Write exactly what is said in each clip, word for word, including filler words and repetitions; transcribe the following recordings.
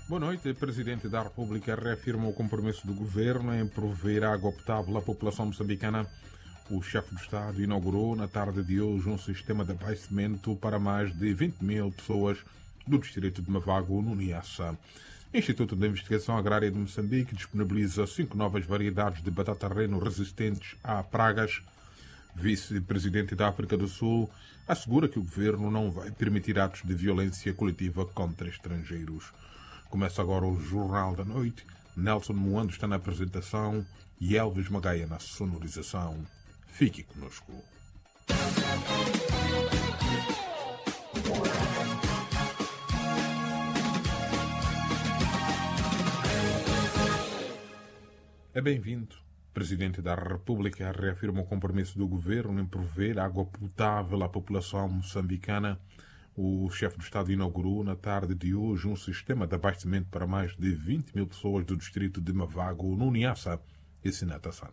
Boa noite. O Presidente da República reafirma o compromisso do governo em prover água potável à população moçambicana. O chefe do Estado inaugurou na tarde de hoje um sistema de abastecimento para mais de vinte mil pessoas do distrito de Mavago, no Niassa. O Instituto de Investigação Agrária de Moçambique disponibiliza cinco novas variedades de batata reno resistentes a pragas. Vice-presidente da África do Sul assegura que o governo não vai permitir atos de violência coletiva contra estrangeiros. Começa agora o Jornal da Noite. Nelson Moando está na apresentação e Elvis Magaia na sonorização. Fique conosco. É bem-vindo. O Presidente da República reafirma o compromisso do governo em prover água potável à população moçambicana. O chefe do Estado inaugurou na tarde de hoje um sistema de abastecimento para mais de vinte mil pessoas do distrito de Mavago, no Niassa e Sinata-san.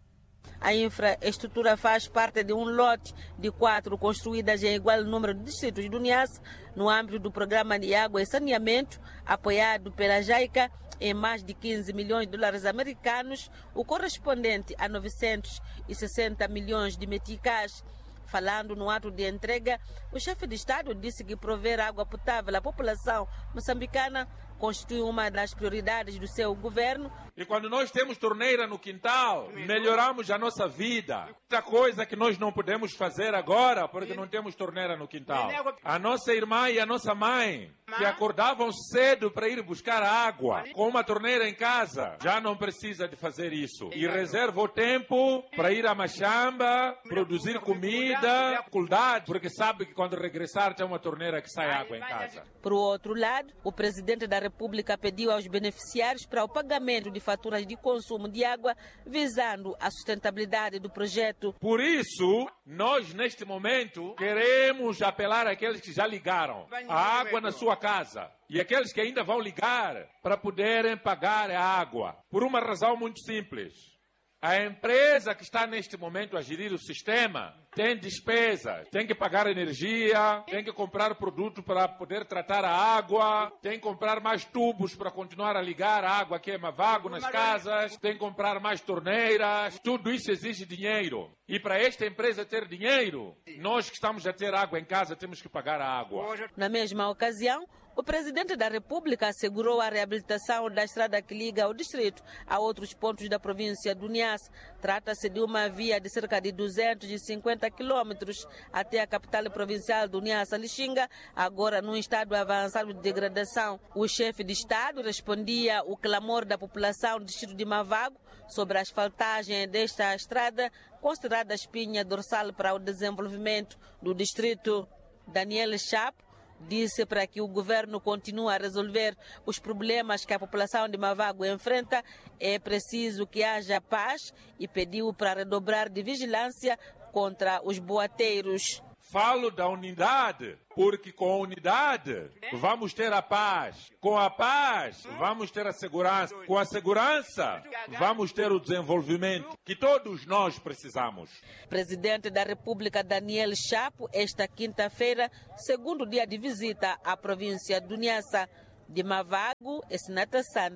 A infraestrutura faz parte de um lote de quatro construídas em igual número de distritos do Niassa, no âmbito do Programa de Água e Saneamento, apoiado pela JICA em mais de quinze milhões de dólares americanos, o correspondente a novecentos e sessenta milhões de meticais. Falando no ato de entrega, o chefe de Estado disse que prover água potável à população moçambicana constitui uma das prioridades do seu governo. E quando nós temos torneira no quintal, melhoramos a nossa vida. Outra coisa que nós não podemos fazer agora, porque não temos torneira no quintal. A nossa irmã e a nossa mãe, que acordavam cedo para ir buscar água, com uma torneira em casa, já não precisa de fazer isso. E reserva o tempo para ir à machamba, produzir comida, cuidar, porque sabe que quando regressar tem uma torneira que sai água em casa. Por outro lado, o presidente da República pediu aos beneficiários para o pagamento de faturas de consumo de água, visando a sustentabilidade do projeto. Por isso, nós neste momento queremos apelar àqueles que já ligaram a água na sua casa e aqueles que ainda vão ligar para poderem pagar a água. Por uma razão muito simples. A empresa que está neste momento a gerir o sistema tem despesas, tem que pagar energia, tem que comprar produto para poder tratar a água, tem que comprar mais tubos para continuar a ligar a água que é Mavago nas casas, tem que comprar mais torneiras, tudo isso exige dinheiro. E para esta empresa ter dinheiro, nós que estamos a ter água em casa temos que pagar a água. Na mesma ocasião, o presidente da República assegurou a reabilitação da estrada que liga o distrito a outros pontos da província do Niassa. Trata-se de uma via de cerca de duzentos e cinquenta quilômetros até a capital provincial do Niassa, Lixinga, agora num estado avançado de degradação. O chefe de Estado respondia ao clamor da população do distrito de Mavago sobre a asfaltagem desta estrada, considerada a espinha dorsal para o desenvolvimento do distrito. Daniel Chapo disse para que o governo continue a resolver os problemas que a população de Mavago enfrenta, é preciso que haja paz e pediu para redobrar de vigilância contra os boateiros. Falo da unidade, porque com a unidade vamos ter a paz. Com a paz vamos ter a segurança. Com a segurança vamos ter o desenvolvimento que todos nós precisamos. Presidente da República Daniel Chapo, esta quinta-feira, segundo dia de visita à província do Niassa, de Mavago e Sinata-san.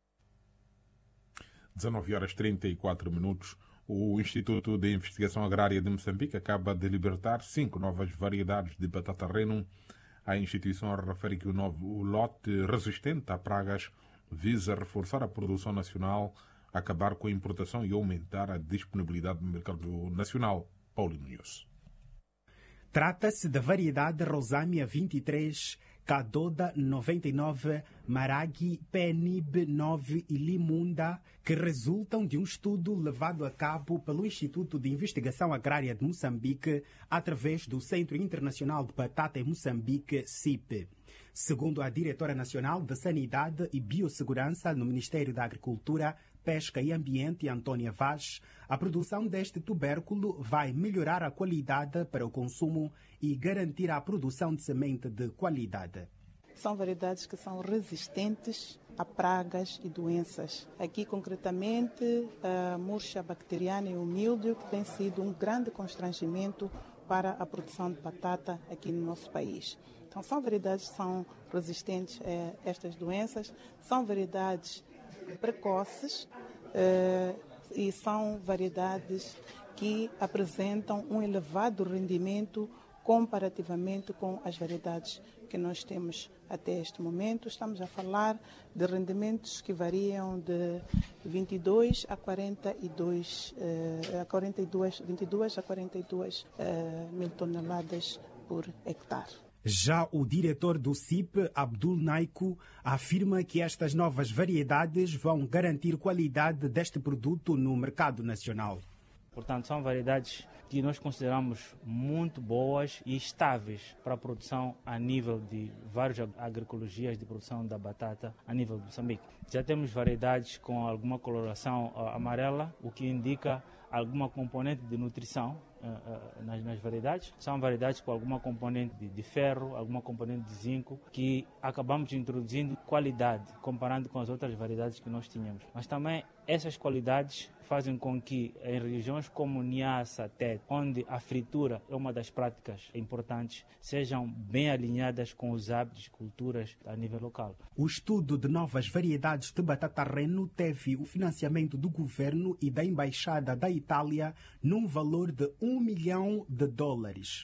dezenove horas e trinta e quatro minutos. O Instituto de Investigação Agrária de Moçambique acaba de libertar cinco novas variedades de batata reno. A instituição refere que o novo lote resistente a pragas visa reforçar a produção nacional, acabar com a importação e aumentar a disponibilidade no mercado nacional. Paulo Munhoz. Trata-se da variedade Rosamia vinte e três, Cadoda noventa e nove, Maragi, Penib nove e Limunda, que resultam de um estudo levado a cabo pelo Instituto de Investigação Agrária de Moçambique através do Centro Internacional de Batata em Moçambique, C I P. Segundo a diretora nacional de Sanidade e Biossegurança no Ministério da Agricultura, Pesca e Ambiente, Antônia Vaz, a produção deste tubérculo vai melhorar a qualidade para o consumo e garantir a produção de semente de qualidade. São variedades que são resistentes a pragas e doenças. Aqui, concretamente, a murcha bacteriana e o míldio, que tem sido um grande constrangimento para a produção de batata aqui no nosso país. Então, são variedades que são resistentes a estas doenças, são variedades precoces eh, e são variedades que apresentam um elevado rendimento comparativamente com as variedades que nós temos até este momento. Estamos a falar de rendimentos que variam de vinte e dois a quarenta e dois, a quarenta e dois, vinte e dois a quarenta e dois uh, mil toneladas por hectare. Já o diretor do C I P, Abdul Naiko, afirma que estas novas variedades vão garantir qualidade deste produto no mercado nacional. Portanto, são variedades que nós consideramos muito boas e estáveis para a produção a nível de várias agroecologias de produção da batata a nível de Moçambique. Já temos variedades com alguma coloração amarela, o que indica alguma componente de nutrição uh, uh, nas, nas variedades. São variedades com alguma componente de, de ferro, alguma componente de zinco, que acabamos introduzindo qualidade, comparando com as outras variedades que nós tínhamos. Mas também essas qualidades fazem com que em regiões como Niassa, Tete, onde a fritura é uma das práticas importantes, sejam bem alinhadas com os hábitos e culturas a nível local. O estudo de novas variedades de batata reno teve o financiamento do governo e da Embaixada da Itália num valor de um milhão de dólares.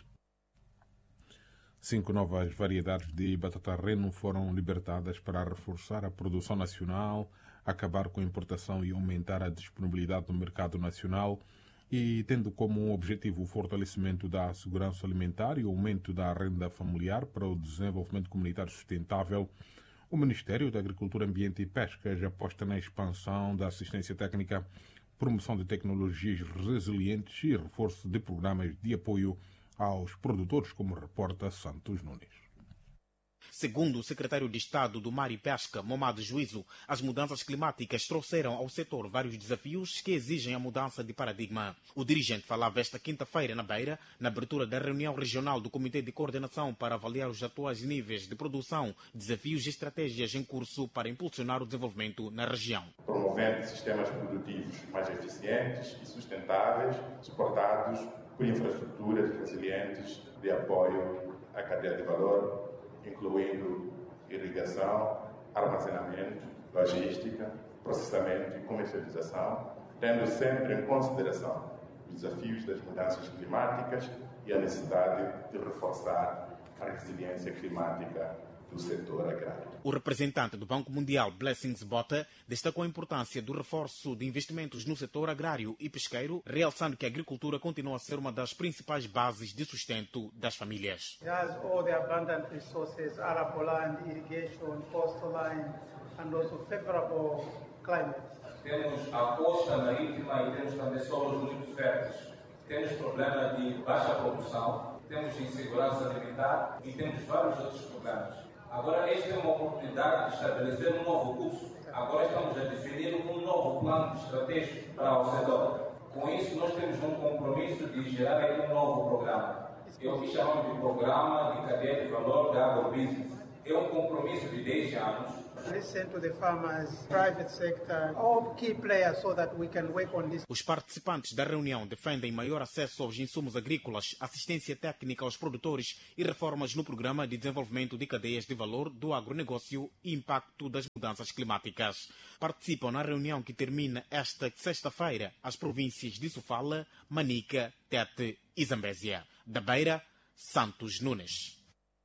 Cinco novas variedades de batata reno foram libertadas para reforçar a produção nacional, acabar com a importação e aumentar a disponibilidade no mercado nacional, e tendo como objetivo o fortalecimento da segurança alimentar e o aumento da renda familiar para o desenvolvimento comunitário sustentável. O Ministério da Agricultura, Ambiente e Pesca já aposta na expansão da assistência técnica, promoção de tecnologias resilientes e reforço de programas de apoio aos produtores, como reporta Santos Nunes. Segundo o secretário de Estado do Mar e Pesca, Momado Juízo, as mudanças climáticas trouxeram ao setor vários desafios que exigem a mudança de paradigma. O dirigente falava esta quinta-feira na Beira, na abertura da reunião regional do Comitê de Coordenação para avaliar os atuais níveis de produção, desafios e estratégias em curso para impulsionar o desenvolvimento na região. Promovendo sistemas produtivos mais eficientes e sustentáveis, suportados por infraestruturas resilientes de apoio à cadeia de valor, incluindo irrigação, armazenamento, logística, processamento e comercialização, tendo sempre em consideração os desafios das mudanças climáticas e a necessidade de reforçar a resiliência climática do setor agrário. O representante do Banco Mundial, Blessings Bota, destacou a importância do reforço de investimentos no setor agrário e pesqueiro, realçando que a agricultura continua a ser uma das principais bases de sustento das famílias. It has all the abundant resources, arable land, irrigation, coastline, and also favorable climate. Temos a costa marítima e temos também solos muito férteis. Temos problema de baixa produção, temos insegurança alimentar e temos vários outros problemas. Agora, esta é uma oportunidade de estabelecer um novo curso. Agora estamos a definir um novo plano estratégico para o setor. Com isso, nós temos um compromisso de gerar um novo programa. É o que chamamos de Programa de Cadeia de Valor da Agrobusiness. É um compromisso de dez anos. Listen to the farmers, private sector, all key players so that we can work on this. Os participantes da reunião defendem maior acesso aos insumos agrícolas, assistência técnica aos produtores e reformas no programa de desenvolvimento de cadeias de valor do agronegócio e impacto das mudanças climáticas. Participam na reunião que termina esta sexta-feira as províncias de Sofala, Manica, Tete e Zambésia. Da Beira, Santos Nunes.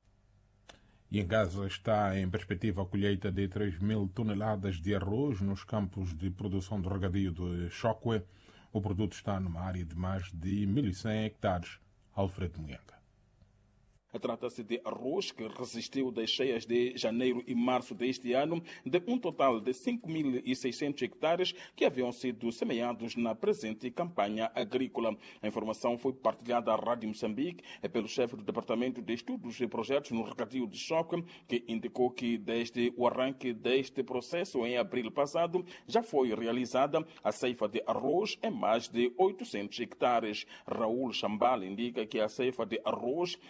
E em Gaza está em perspectiva a colheita de três mil toneladas de arroz nos campos de produção de regadio de Chokwe. O produto está numa área de mais de mil e cem hectares. Alfredo Munhanga. Trata-se de arroz que resistiu das cheias de janeiro e março deste ano, de um total de cinco mil e seiscentos hectares que haviam sido semeados na presente campanha agrícola. A informação foi partilhada à Rádio Moçambique pelo chefe do Departamento de Estudos e Projetos no Regadio de Chokwe, que indicou que desde o arranque deste processo em abril passado já foi realizada a ceifa de arroz em mais de oitocentos hectares. Raul Chambal indica que a ceifa de arroz é feita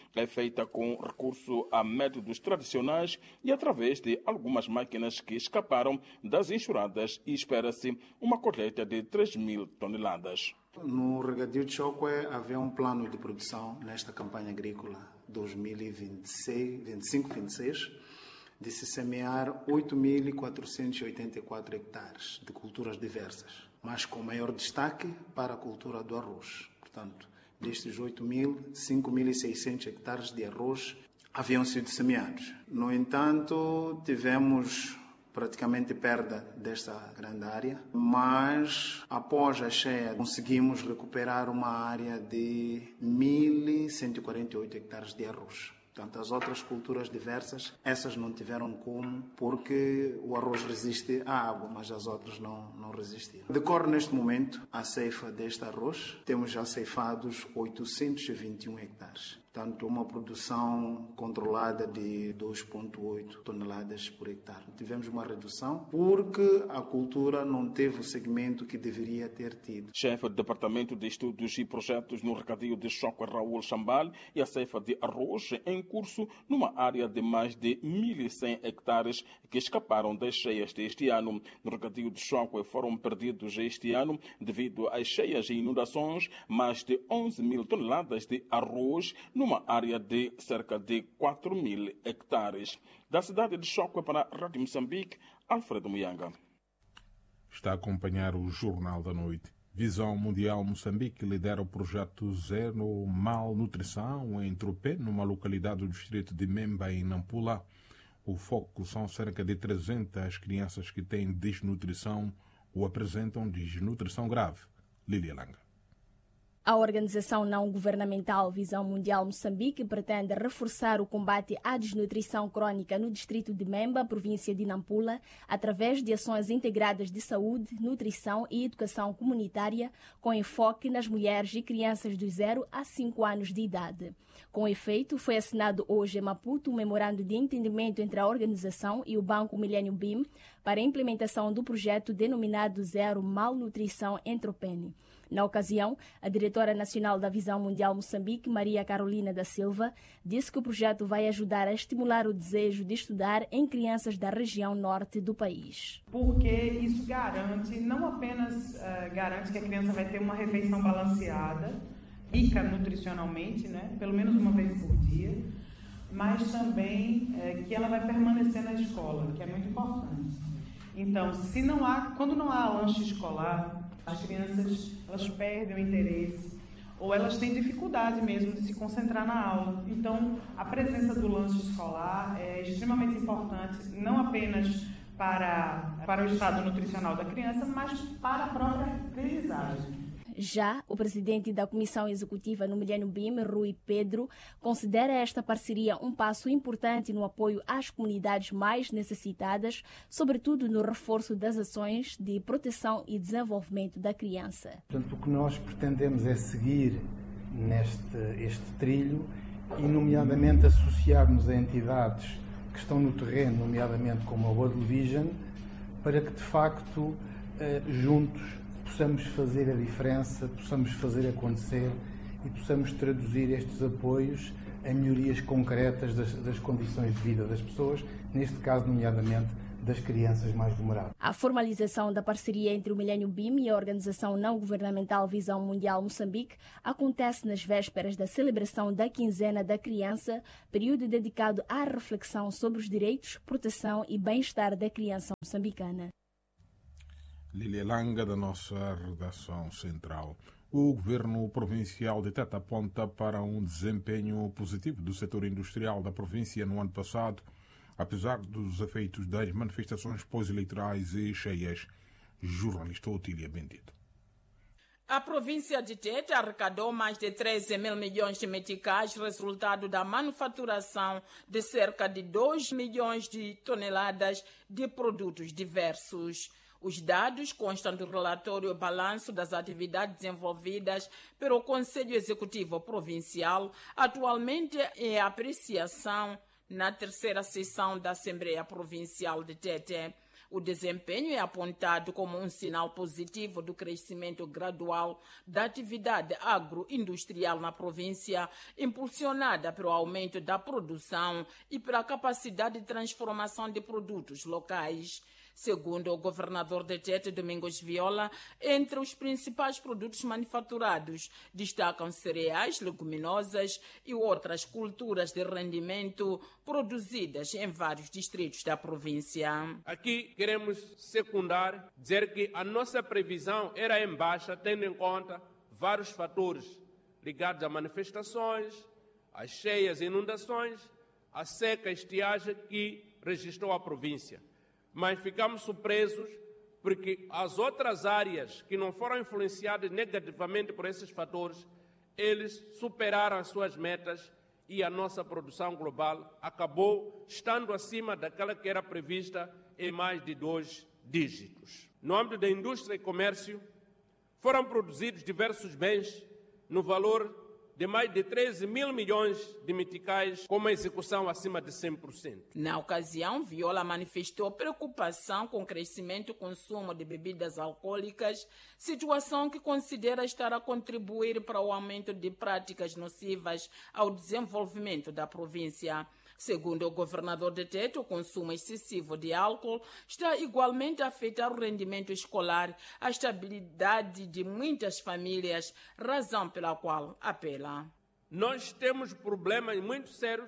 feita com recurso a métodos tradicionais e através de algumas máquinas que escaparam das enxurradas, e espera-se uma colheita de três mil toneladas. No regadio de Chokwe havia um plano de produção nesta campanha agrícola dois mil e vinte e cinco vinte e seis de se semear oito mil quatrocentos e oitenta e quatro hectares de culturas diversas, mas com maior destaque para a cultura do arroz. Portanto, destes oito mil, cinco mil e seiscentos hectares de arroz haviam sido semeados. No entanto, tivemos praticamente perda desta grande área, mas após a cheia conseguimos recuperar uma área de mil cento e quarenta e oito hectares de arroz. Portanto, as outras culturas diversas, essas não tiveram como, porque o arroz resiste à água, mas as outras não, não resistiram. Decorre neste momento a ceifa deste arroz. Temos já ceifados oitocentos e vinte e um hectares. Portanto, uma produção controlada de dois vírgula oito toneladas por hectare. Tivemos uma redução porque a cultura não teve o segmento que deveria ter tido. Chefe do Departamento de Estudos e Projetos no regadio de Chokwe, Raul Chambal, e a ceifa de arroz em curso numa área de mais de mil e cem hectares que escaparam das cheias deste ano. No regadio de Chokwe foram perdidos este ano, devido às cheias e inundações, mais de onze mil toneladas de arroz numa área de cerca de quatro mil hectares. Da cidade de Chokwe para a Rádio Moçambique, Alfredo Muyanga. Está a acompanhar o Jornal da Noite. Visão Mundial Moçambique lidera o projeto Zero Malnutrição em Tropé, numa localidade do distrito de Memba, em Nampula. O foco são cerca de trezentas crianças que têm desnutrição ou apresentam desnutrição grave. Lília Langa. A organização não-governamental Visão Mundial Moçambique pretende reforçar o combate à desnutrição crônica no distrito de Memba, província de Nampula, através de ações integradas de saúde, nutrição e educação comunitária, com enfoque nas mulheres e crianças dos zero a cinco anos de idade. Com efeito, foi assinado hoje em Maputo um memorando de entendimento entre a organização e o Banco Millennium B I M para a implementação do projeto denominado Zero Malnutrição em Tropene. Na ocasião, a diretora nacional da Visão Mundial Moçambique, Maria Carolina da Silva, disse que o projeto vai ajudar a estimular o desejo de estudar em crianças da região norte do país. Porque isso garante, não apenas uh, garante que a criança vai ter uma refeição balanceada, rica nutricionalmente, né, pelo menos uma vez por dia, mas também uh, que ela vai permanecer na escola, que é muito importante. Então, se não há, quando não há lanche escolar, as crianças elas perdem o interesse ou elas têm dificuldade mesmo de se concentrar na aula. Então, a presença do lanche escolar é extremamente importante, não apenas para, para o estado nutricional da criança, mas para a própria aprendizagem. Já o presidente da Comissão Executiva no Millennium B I M, Rui Pedro, considera esta parceria um passo importante no apoio às comunidades mais necessitadas, sobretudo no reforço das ações de proteção e desenvolvimento da criança. Portanto, o que nós pretendemos é seguir neste este trilho e, nomeadamente, associar-nos a entidades que estão no terreno, nomeadamente como a World Vision, para que, de facto, juntos possamos fazer a diferença, possamos fazer acontecer e possamos traduzir estes apoios em melhorias concretas das, das condições de vida das pessoas, neste caso, nomeadamente, das crianças mais vulneráveis. A formalização da parceria entre o Millennium B I M e a organização não-governamental Visão Mundial Moçambique acontece nas vésperas da celebração da Quinzena da Criança, período dedicado à reflexão sobre os direitos, proteção e bem-estar da criança moçambicana. Lília Langa, da nossa redação central. O governo provincial de Teta aponta para um desempenho positivo do setor industrial da província no ano passado, apesar dos efeitos das manifestações pós-eleitorais e cheias. Jornalista Otília Bendito. A província de Tete arrecadou mais de treze mil milhões de meticais, resultado da manufaturação de cerca de dois milhões de toneladas de produtos diversos. Os dados constam do relatório Balanço das Atividades Desenvolvidas pelo Conselho Executivo Provincial, atualmente em apreciação na terceira sessão da Assembleia Provincial de Tete. O desempenho é apontado como um sinal positivo do crescimento gradual da atividade agroindustrial na província, impulsionada pelo aumento da produção e pela capacidade de transformação de produtos locais. Segundo o governador de Tete, Domingos Viola, entre os principais produtos manufaturados destacam cereais, leguminosas e outras culturas de rendimento produzidas em vários distritos da província. Aqui queremos secundar, dizer que a nossa previsão era em baixa, tendo em conta vários fatores ligados a manifestações, às cheias e inundações, à seca e estiagem que registrou a província. Mas ficamos surpresos porque as outras áreas que não foram influenciadas negativamente por esses fatores, eles superaram as suas metas e a nossa produção global acabou estando acima daquela que era prevista em mais de dois dígitos. No âmbito da indústria e comércio, foram produzidos diversos bens no valor de mais de treze mil milhões de meticais, com uma execução acima de cem por cento. Na ocasião, Viola manifestou preocupação com o crescimento e consumo de bebidas alcoólicas, situação que considera estar a contribuir para o aumento de práticas nocivas ao desenvolvimento da província. Segundo o governador de Tete, o consumo excessivo de álcool está igualmente a afetar o rendimento escolar, a estabilidade de muitas famílias, razão pela qual apela. Nós temos problemas muito sérios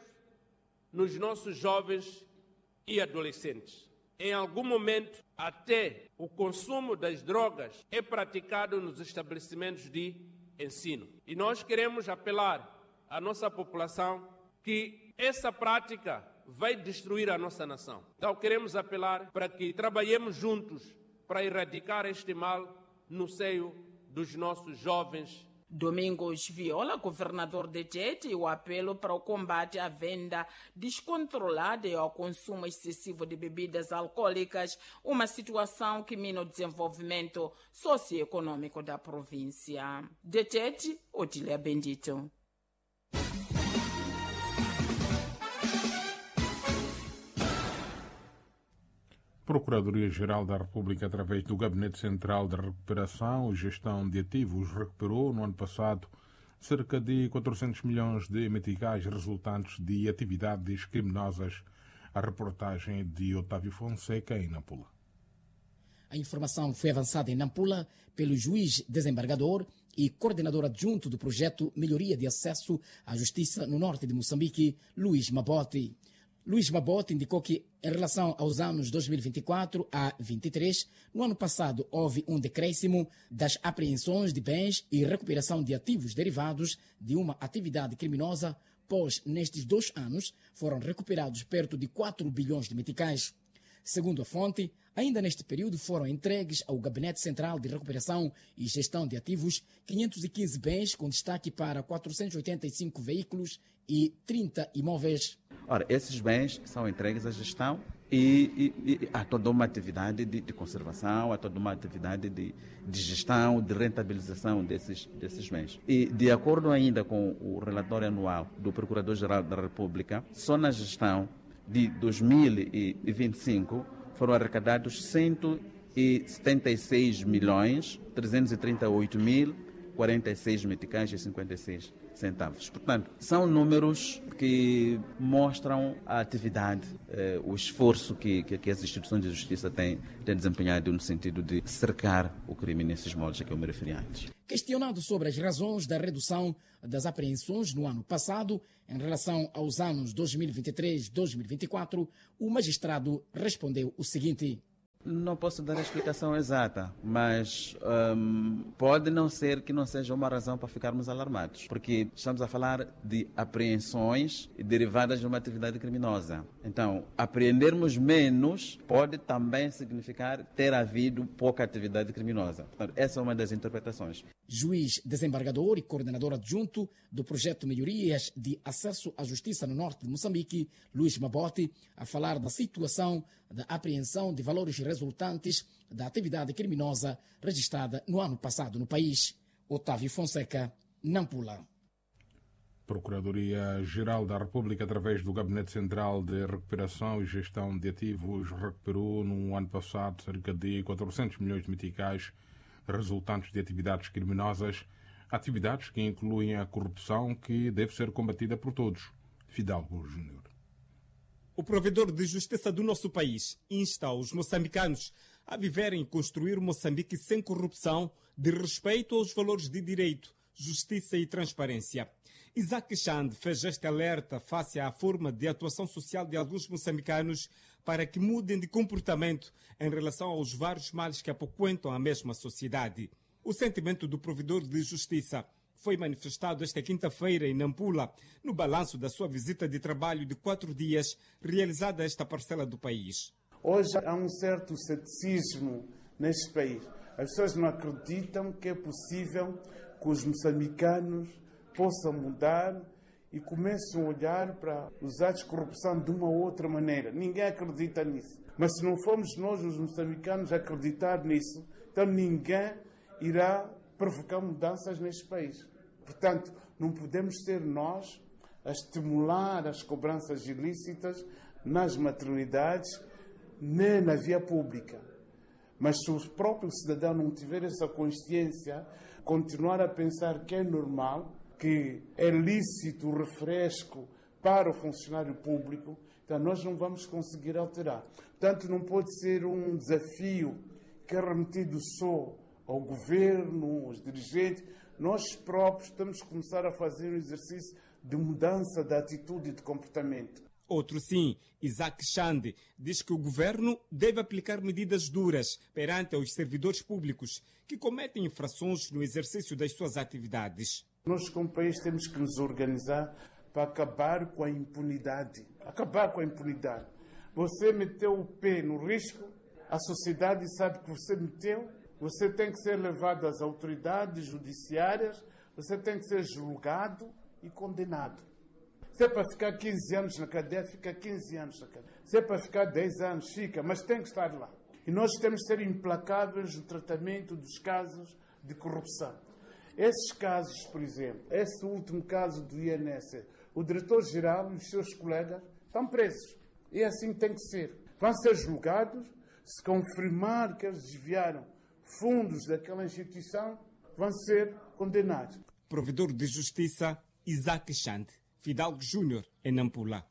nos nossos jovens e adolescentes. Em algum momento, até o consumo das drogas é praticado nos estabelecimentos de ensino. E nós queremos apelar à nossa população que essa prática vai destruir a nossa nação. Então queremos apelar para que trabalhemos juntos para erradicar este mal no seio dos nossos jovens. Domingos Viola, governador de Tete, e o apelo para o combate à venda descontrolada e ao consumo excessivo de bebidas alcoólicas, uma situação que mina o desenvolvimento socioeconômico da província. De Tete, Otília Bendito. Procuradoria-Geral da República, através do Gabinete Central de Recuperação e Gestão de Ativos, recuperou no ano passado cerca de quatrocentos milhões de meticais resultantes de atividades criminosas. A reportagem de Otávio Fonseca em Nampula. A informação foi avançada em Nampula pelo juiz desembargador e coordenador adjunto do projeto Melhoria de Acesso à Justiça no norte de Moçambique, Luís Mabote. Luís Mabote indicou que, em relação aos anos dois mil e vinte e quatro a vinte e três, no ano passado houve um decréscimo das apreensões de bens e recuperação de ativos derivados de uma atividade criminosa, pois nestes dois anos foram recuperados perto de quatro bilhões de meticais. Segundo a fonte, ainda neste período foram entregues ao Gabinete Central de Recuperação e Gestão de Ativos quinhentos e quinze bens, com destaque para quatrocentos e oitenta e cinco veículos e trinta imóveis. Ora, esses bens são entregues à gestão e, e, e há toda uma atividade de, de conservação, há toda uma atividade de, de gestão, de rentabilização desses, desses bens. E, de acordo ainda com o relatório anual do Procurador-Geral da República, só na gestão de dois mil e vinte e cinco foram arrecadados cento e setenta e seis milhões, trezentos e trinta e oito mil, quarenta e seis meticais e cinquenta e seis centavos. Portanto, são números que mostram a atividade, eh, o esforço que, que, que as instituições de justiça têm, têm desempenhado no sentido de cercar o crime nesses moldes a que eu me referi antes. Questionado sobre as razões da redução das apreensões no ano passado, em relação aos anos dois mil e vinte e três a dois mil e vinte e quatro, o magistrado respondeu o seguinte: não posso dar a explicação exata, mas um, pode não ser que não seja uma razão para ficarmos alarmados, porque estamos a falar de apreensões derivadas de uma atividade criminosa. Então, apreendermos menos pode também significar ter havido pouca atividade criminosa. Portanto, essa é uma das interpretações. Juiz desembargador e coordenador adjunto do projeto Melhorias de Acesso à Justiça no norte de Moçambique, Luís Mabote, a falar da situação da apreensão de valores resultantes da atividade criminosa registrada no ano passado no país. Otávio Fonseca, Nampula. Procuradoria-Geral da República, através do Gabinete Central de Recuperação e Gestão de Ativos, recuperou no ano passado cerca de quatrocentos milhões de meticais resultantes de atividades criminosas, atividades que incluem a corrupção, que deve ser combatida por todos. Fidalgo Júnior. O provedor de justiça do nosso país insta os moçambicanos a viverem e construir Moçambique sem corrupção, de respeito aos valores de direito, justiça e transparência. Isaac Chand fez este alerta face à forma de atuação social de alguns moçambicanos para que mudem de comportamento em relação aos vários males que apoquentam a mesma sociedade. O sentimento do provedor de justiça foi manifestado esta quinta-feira em Nampula, no balanço da sua visita de trabalho de quatro dias realizada a esta parcela do país. Hoje há um certo ceticismo neste país. As pessoas não acreditam que é possível que os moçambicanos possam mudar e começam a olhar para os atos de corrupção de uma ou outra maneira. Ninguém acredita nisso. Mas se não formos nós, os moçambicanos, a acreditar nisso, então ninguém irá provocar mudanças neste país. Portanto, não podemos ser nós a estimular as cobranças ilícitas nas maternidades nem na via pública. Mas se o próprio cidadão não tiver essa consciência, continuar a pensar que é normal, que é lícito o refresco para o funcionário público, então nós não vamos conseguir alterar. Portanto, não pode ser um desafio que é remetido só ao governo, aos dirigentes. Nós próprios temos que começar a fazer um exercício de mudança de atitude e de comportamento. Outro sim, Isaac Chand, diz que o governo deve aplicar medidas duras perante os servidores públicos que cometem infrações no exercício das suas atividades. Nós, como país, temos que nos organizar para acabar com a impunidade. Acabar com a impunidade. Você meteu o pé no risco, a sociedade sabe que você meteu, você tem que ser levado às autoridades judiciárias, você tem que ser julgado e condenado. Se é para ficar quinze anos na cadeia, fica quinze anos na cadeia. Se é para ficar dez anos, fica, mas tem que estar lá. E nós temos que ser implacáveis no tratamento dos casos de corrupção. Esses casos, por exemplo, esse último caso do I N S, o diretor-geral e os seus colegas estão presos. E assim tem que ser. Vão ser julgados, se confirmar que eles desviaram fundos daquela instituição, vão ser condenados. Provedor de Justiça, Isaac Chand. Fidalgo Júnior, em Nampula.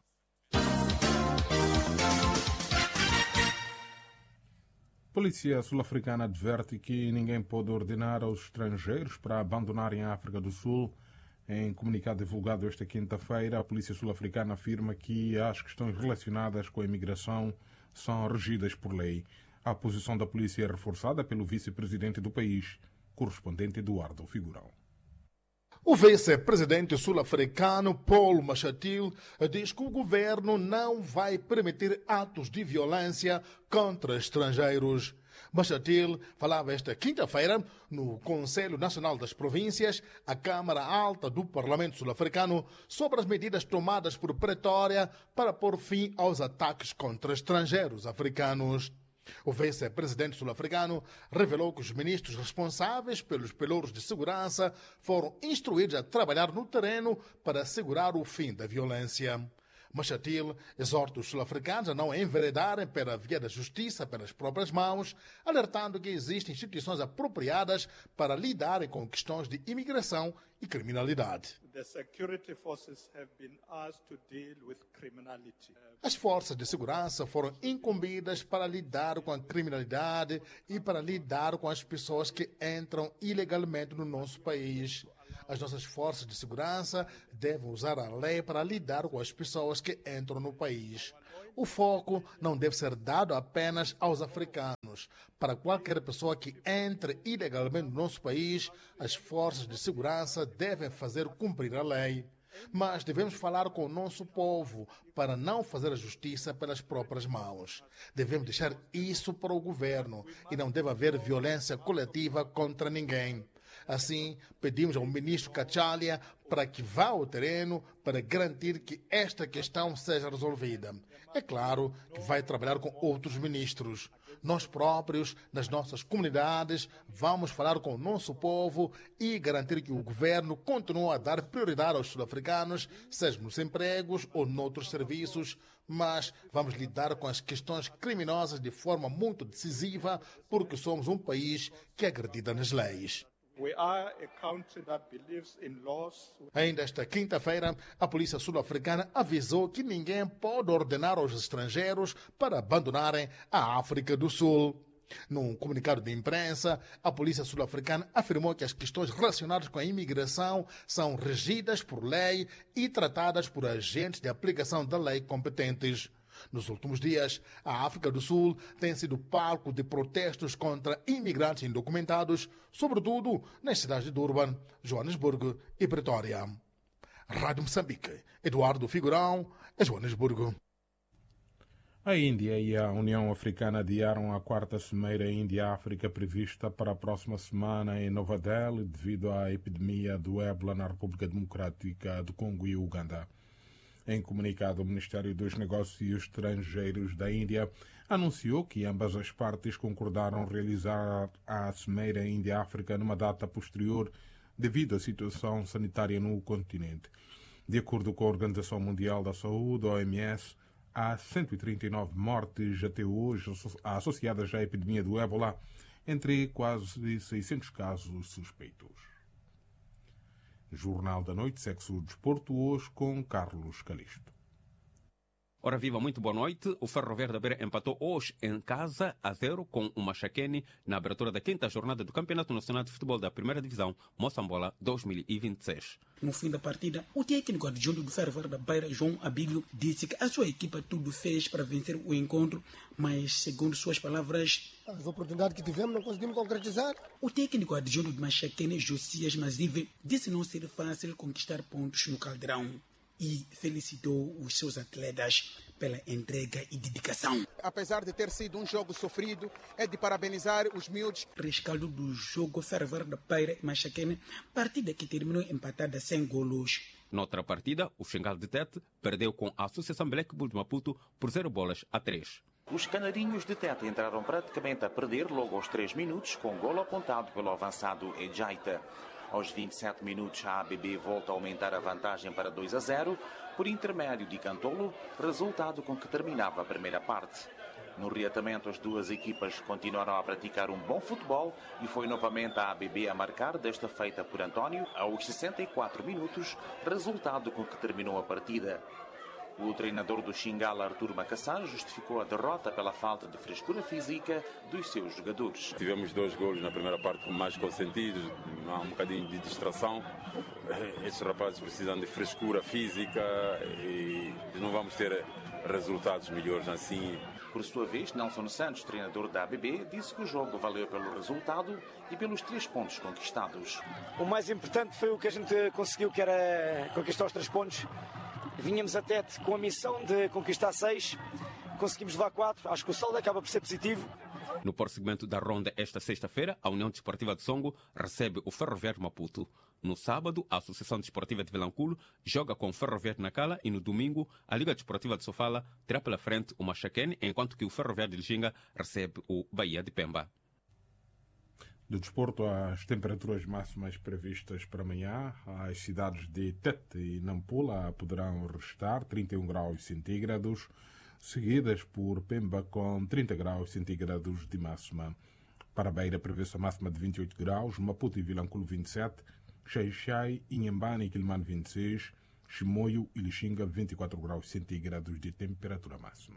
Polícia sul-africana adverte que ninguém pode ordenar aos estrangeiros para abandonarem a África do Sul. Em comunicado divulgado esta quinta-feira, a Polícia sul-africana afirma que as questões relacionadas com a imigração são regidas por lei. A posição da polícia é reforçada pelo vice-presidente do país, correspondente Eduardo Figurão. O vice-presidente sul-africano Paul Mashatile diz que o governo não vai permitir atos de violência contra estrangeiros. Mashatile falava esta quinta-feira no Conselho Nacional das Províncias, a Câmara Alta do Parlamento Sul-Africano, sobre as medidas tomadas por Pretória para pôr fim aos ataques contra estrangeiros africanos. O vice-presidente sul-africano revelou que os ministros responsáveis pelos pelouros de segurança foram instruídos a trabalhar no terreno para assegurar o fim da violência. Mashatile exorta os sul-africanos a não enveredarem pela via da justiça pelas próprias mãos, alertando que existem instituições apropriadas para lidarem com questões de imigração e criminalidade. As forças de segurança foram incumbidas para lidar com a criminalidade e para lidar com as pessoas que entram ilegalmente no nosso país. As nossas forças de segurança devem usar a lei para lidar com as pessoas que entram no país. O foco não deve ser dado apenas aos africanos. Para qualquer pessoa que entre ilegalmente no nosso país, as forças de segurança devem fazer cumprir a lei. Mas devemos falar com o nosso povo para não fazer a justiça pelas próprias mãos. Devemos deixar isso para o governo e não deve haver violência coletiva contra ninguém. Assim, pedimos ao ministro Cachalia para que vá ao terreno para garantir que esta questão seja resolvida. É claro que vai trabalhar com outros ministros. nós próprios, nas nossas comunidades, vamos falar com o nosso povo e garantir que o governo continue a dar prioridade aos sul-africanos, seja nos empregos ou noutros serviços, mas vamos lidar com as questões criminosas de forma muito decisiva, porque somos um país que acredita nas leis. We are a country that believes in laws. Ainda esta quinta-feira, a polícia sul-africana avisou que ninguém pode ordenar aos estrangeiros para abandonarem a África do Sul. Num comunicado de imprensa, a polícia sul-africana afirmou que as questões relacionadas com a imigração são regidas por lei e tratadas por agentes de aplicação da lei competentes. Nos últimos dias, a África do Sul tem sido palco de protestos contra imigrantes indocumentados, sobretudo nas cidades de Durban, Joanesburgo e Pretória. Rádio Moçambique, Eduardo Figurão, Joanesburgo. A Índia e a União Africana adiaram a quarta Cimeira Índia-África prevista para a próxima semana em Nova Delhi devido à epidemia do ébola na República Democrática do Congo e Uganda. Em comunicado, o Ministério dos Negócios Estrangeiros da Índia anunciou que ambas as partes concordaram realizar a Cimeira Índia-África numa data posterior devido à situação sanitária no continente. De acordo com a Organização Mundial da Saúde, O M S, há cento e trinta e nove mortes até hoje associadas à epidemia do ébola, entre quase seiscentos casos suspeitos. Jornal da Noite, sexo desporto, hoje com Carlos Calisto. Ora viva, muito boa noite. O Ferroviário da Beira empatou hoje em casa a zero com o Machakene na abertura da quinta jornada do Campeonato Nacional de Futebol da Primeira Divisão Moçambola dois mil e vinte e seis. No fim da partida, o técnico adjunto do Ferroviário da Beira, João Abílio, disse que a sua equipa tudo fez para vencer o encontro, mas, segundo suas palavras, as oportunidades que tivemos não conseguimos concretizar. O técnico adjunto de Machakene, Josias Mazive, disse não ser fácil conquistar pontos no Caldeirão e felicitou os seus atletas pela entrega e dedicação. Apesar de ter sido um jogo sofrido, é de parabenizar os miúdos. Rescaldo do jogo Ferroviário da Beira e Machakene, partida que terminou empatada sem golos. Noutra partida, o Xingal de Tete perdeu com a Associação Black Bull de Maputo por zero bolas a três. Os canarinhos de Tete entraram praticamente a perder logo aos três minutos, com golo apontado pelo avançado Ejaita. Aos vinte e sete minutos, a A B B volta a aumentar a vantagem para dois a zero, por intermédio de Cantolo, resultado com que terminava a primeira parte. No reatamento, as duas equipas continuaram a praticar um bom futebol e foi novamente a A B B a marcar, desta feita por António, aos sessenta e quatro minutos, resultado com que terminou a partida. O treinador do Xingal, Artur Macassar, justificou a derrota pela falta de frescura física dos seus jogadores. Tivemos dois golos na primeira parte mais consentidos, há um bocadinho de distração. Estes rapazes precisam de frescura física e não vamos ter resultados melhores assim. Por sua vez, Nelson Santos, treinador da A B B, disse que o jogo valeu pelo resultado e pelos três pontos conquistados. O mais importante foi o que a gente conseguiu, que era conquistar os três pontos. Vínhamos até com a missão de conquistar seis, conseguimos levar quatro, acho que o saldo acaba por ser positivo. No prosseguimento da ronda esta sexta-feira, a União Desportiva de Songo recebe o Ferroviário de Maputo. No sábado, a Associação Desportiva de Vilanculo joga com o Ferroviário de Nacala e no domingo, a Liga Desportiva de Sofala terá pela frente o Machakene, enquanto que o Ferroviário de Lichinga recebe o Bahia de Pemba. Do desporto, as temperaturas máximas previstas para amanhã, as cidades de Tete e Nampula poderão registrar trinta e um graus centígrados, seguidas por Pemba com trinta graus centígrados de máxima. Para Beira prevê-se a máxima de vinte e oito graus, Maputo e Vilanculo vinte e sete, Xai-Xai, Inhambane e Quilmane vinte e seis, Chimoio e Lichinga vinte e quatro graus centígrados de temperatura máxima.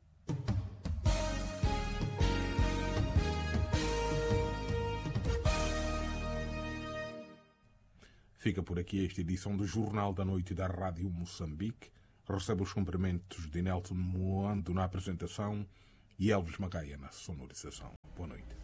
Fica por aqui esta edição do Jornal da Noite da Rádio Moçambique. Recebe os cumprimentos de Nelson Moando na apresentação e Elvis Macaia na sonorização. Boa noite.